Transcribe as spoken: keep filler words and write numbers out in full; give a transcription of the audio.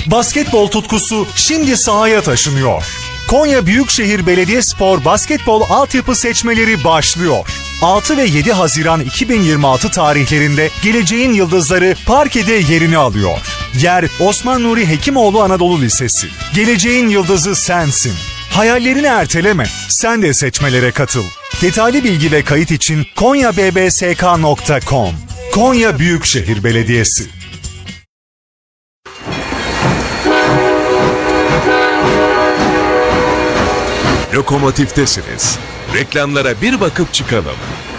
Basketbol tutkusu şimdi sahaya taşınıyor. Konya Büyükşehir Belediyespor basketbol altyapı seçmeleri başlıyor. altı ve yedi Haziran iki bin yirmi altı tarihlerinde geleceğin yıldızları parkede yerini alıyor. Yer Osman Nuri Hekimoğlu Anadolu Lisesi. Geleceğin yıldızı sensin. Hayallerini erteleme, sen de seçmelere katıl. Detaylı bilgi ve kayıt için konya b b s k nokta com. Konya Büyükşehir Belediyesi. Lokomotiftesiniz. Reklamlara bir bakıp çıkalım.